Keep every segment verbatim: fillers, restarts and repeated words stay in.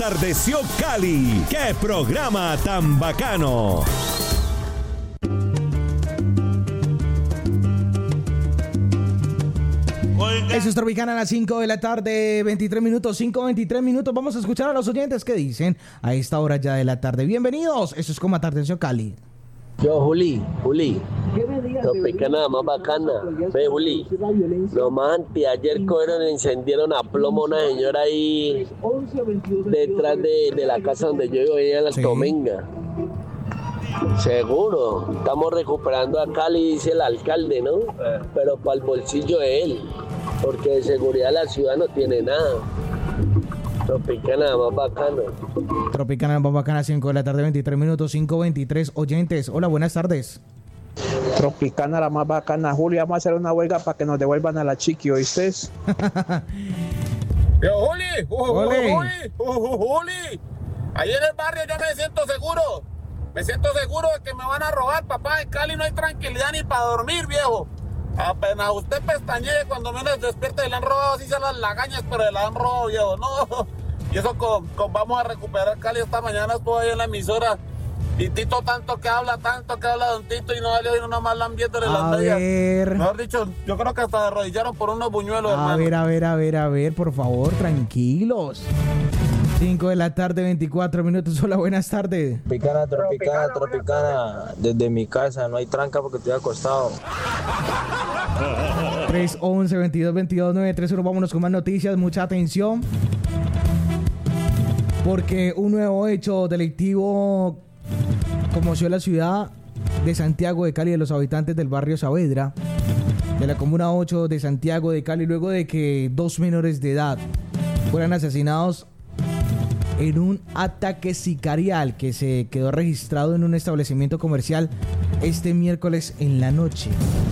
Atardeció Cali. ¡Qué programa tan bacano! Eso es Tropicana a las cinco de la tarde, veintitrés minutos, cinco, veintitrés minutos. Vamos a escuchar a los oyentes que dicen a esta hora ya de la tarde. Bienvenidos, eso es como Atardeció Cali. Yo, Juli, Juli, Tropicana más bacana. Ve, Juli, lo más anteayer cogieron y encendieron a plomo una señora ahí detrás de, de la casa donde yo vivo, ahí en la Sí. Tomenga. Seguro, estamos recuperando a Cali, dice el alcalde, ¿no? Pero para el bolsillo de él, porque de seguridad la ciudad no tiene nada. Tropicana más bacana. Tropicana más bacana, cinco de la tarde, veintitrés minutos, cinco, veintitrés oyentes. Hola, buenas tardes. Tropicana la más bacana. Julio, vamos a hacer una huelga para que nos devuelvan a la chiqui, ¿oíste? Yo, Juli, uh, Juli. uh, Juli, uh, uh, Juli. Ahí en el barrio yo me siento seguro. Me siento seguro de que me van a robar, papá. En Cali no hay tranquilidad ni para dormir, viejo. Apenas usted pestañee, cuando menos despierte, le han robado así se las lagañas, pero le han robado, viejo. No. Y eso con, con vamos a recuperar Cali. Esta mañana estuve ahí en la emisora. Y Tito tanto que habla, tanto que habla Don Tito y no vale oír una más lambiéndole las A medias. ver, Mejor dicho, yo creo que hasta se arrodillaron por unos buñuelos, a hermano. ver, a ver, a ver, a ver, por favor, tranquilos. cinco de la tarde, veinticuatro minutos. Hola, buenas tardes. Tropicana, tropicana, tropicana. Desde mi casa no hay tranca porque estoy acostado. tres once, veintidós, veintidós, nueve tres uno. Vámonos con más noticias. Mucha atención. Porque un nuevo hecho delictivo conmoció la ciudad de Santiago de Cali, de los habitantes del barrio Saavedra, de la comuna ocho de Santiago de Cali, luego de que dos menores de edad fueran asesinados en un ataque sicarial que se quedó registrado en un establecimiento comercial este miércoles en la noche.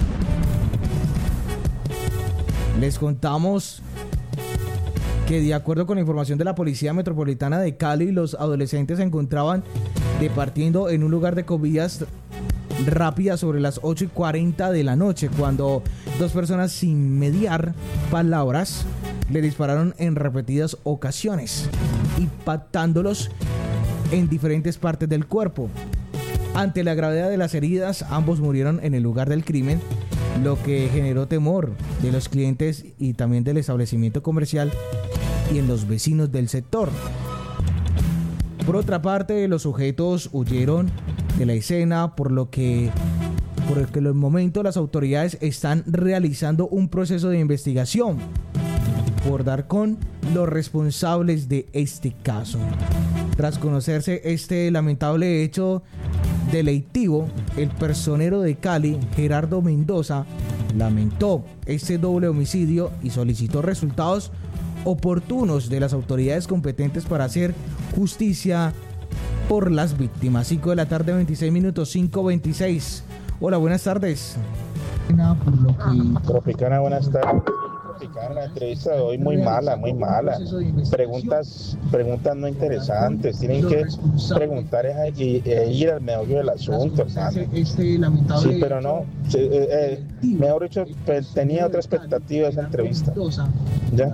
Les contamos que, de acuerdo con la información de la Policía Metropolitana de Cali, los adolescentes se encontraban departiendo en un lugar de comidas rápidas sobre las ocho y cuarenta de la noche, cuando dos personas, sin mediar palabras, le dispararon en repetidas ocasiones, impactándolos en diferentes partes del cuerpo. Ante la gravedad de las heridas, ambos murieron en el lugar del crimen, lo que generó temor de los clientes y también del establecimiento comercial y en los vecinos del sector. Por otra parte, los sujetos huyeron de la escena, por lo que por el que en el momento las autoridades están realizando un proceso de investigación por dar con los responsables de este caso. Tras conocerse este lamentable hecho delictivo, el personero de Cali, Gerardo Mendoza, lamentó este doble homicidio y solicitó resultados oportunos de las autoridades competentes para hacer justicia por las víctimas. cinco de la tarde, veintiséis minutos, cinco veintiséis. Hola, buenas tardes. Tropicana, buenas tardes. Tropicana, la entrevista de hoy muy mala, muy mala. Preguntas, preguntas no interesantes. Tienen que preguntar y, e ir al meollo del asunto, hermano. Sí, pero no. Sí, eh, eh, mejor dicho, pues, tenía otra expectativa de esa entrevista. ¿Ya?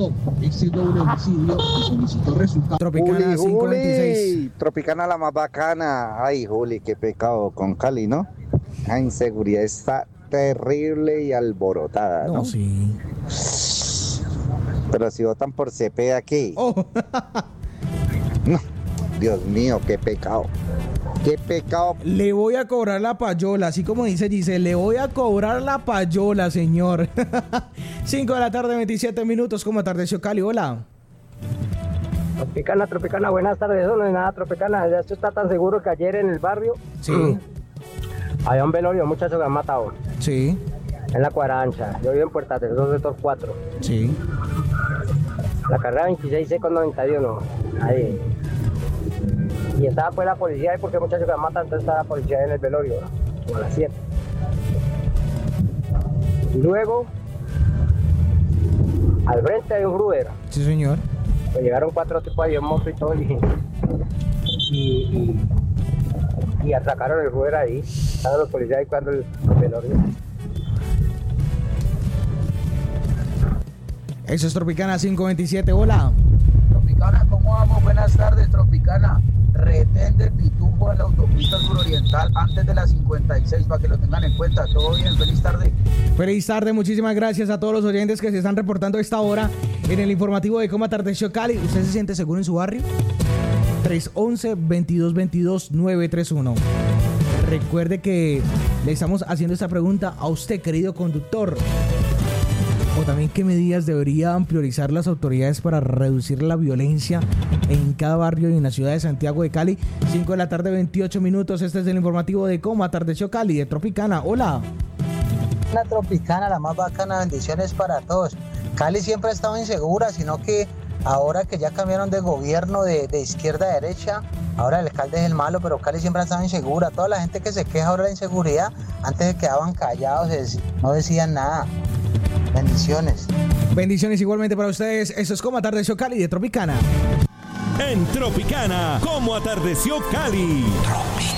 Tropicana Juli, cinco veintiséis. Juli, Tropicana la más bacana. Ay, Juli, qué pecado con Cali, ¿no? La inseguridad está terrible y alborotada, ¿no? No, sí. Pero si votan por C P aquí, Oh. no, Dios mío, qué pecado. Qué pecado. Le voy a cobrar la payola, así como dice Giselle, le voy a cobrar la payola, señor. cinco de la tarde, veintisiete minutos, como atardeció Cali. Hola. Tropicana, Tropicana, buenas tardes. Eso no es nada, Tropicana. Ya esto está tan seguro que ayer en el barrio Sí, había un velorio, muchachos que han matado sí, en la cuadra ancha. Yo vivo en Puerta Tercero, sector cuatro. sí. La carrera veintiséis C con noventa y uno. Ahí. Y estaba pues la policía ahí porque muchachos que han matado, entonces estaba la policía en el velorio, ¿no? Como a las siete. Y luego, al frente hay un gruero. Sí, señor. Pues llegaron cuatro tipos ahí en moto y todo y, y, y, y atracaron el gruero ahí. Estaban los policías ahí cuando el, el velorio. Eso es Tropicana cinco veintisiete. Hola. Tropicana, ¿cómo vamos? Buenas tardes, Tropicana. Retén del Pitufo a la autopista suroriental antes de las cincuenta y seis, para que lo tengan en cuenta. Todo bien, feliz tarde. Feliz tarde, muchísimas gracias a todos los oyentes que se están reportando a esta hora en el informativo de Cómo Atardeció Cali. ¿Usted se siente seguro en su barrio? tres once, veintidós veintidós, nueve tres uno. Recuerde que le estamos haciendo esta pregunta a usted, querido conductor. O también, ¿qué medidas deberían priorizar las autoridades para reducir la violencia en cada barrio y en la ciudad de Santiago de Cali? cinco de la tarde, veintiocho minutos. Este es el informativo de Cómo Atardeció Cali, de Tropicana. Hola. La Tropicana, la más bacana, bendiciones para todos. Cali siempre ha estado insegura, sino que ahora que ya cambiaron de gobierno de, de izquierda a derecha, ahora el alcalde es el malo, pero Cali siempre ha estado insegura. Toda la gente que se queja ahora de la inseguridad, antes se quedaban callados, no decían nada. Bendiciones. Bendiciones igualmente para ustedes. Eso es Cómo Atardeció Cali de Tropicana. En Tropicana, Cómo Atardeció Cali.